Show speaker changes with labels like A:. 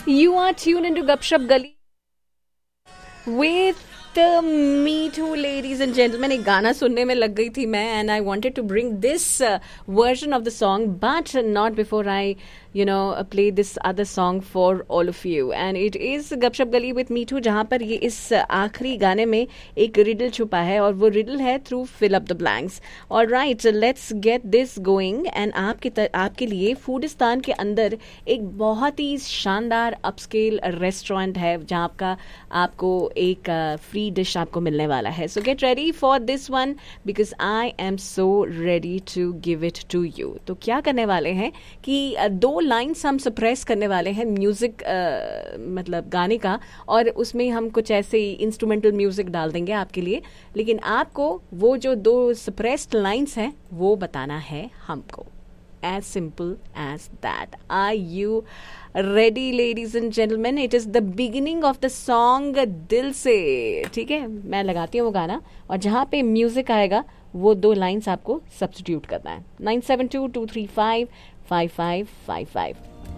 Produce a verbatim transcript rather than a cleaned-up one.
A: You are tuned into Gupshup Gali with uh, me too, ladies and gentlemen. एक गाना सुनने में लग गई थी मैं, and I wanted to bring this uh, version of the song, but not before I, you know, uh, play this other song for all of you. And it is Gupshup Gali with me too, जहाँ पर ये इस आखिरी गाने में एक riddle छुपा है, और वो रिडल है through fill up the blanks. Alright, let's get this going. And आपके त- आपके लिए फूडिस्तान के अंदर एक बहुत ही शानदार अपस्केल रेस्टोरेंट है, जहाँ आपका आपको एक फ्री डिश आपको मिलने वाला है. सो get ready for this one, because I am so ready to give it to you. तो क्या करने वाले हैं कि uh, दो लाइन्स हम सप्रेस करने वाले हैं म्यूजिक, मतलब गाने का, और उसमें हम कुछ ऐसे इंस्ट्रूमेंटल म्यूजिक डाल देंगे आपके लिए. लेकिन आपको वो जो दो सप्रेस्ड लाइन्स हैं वो बताना है हमको. As simple as that. Are you ready, ladies and gentlemen? It is the beginning of the song दिल से. ठीक है, मैं लगाती हूँ वो गाना, और जहाँ पे म्यूजिक आएगा वो दो लाइन्स आपको सब्स्टिट्यूट करना है. Nine seven to to three five five five five five.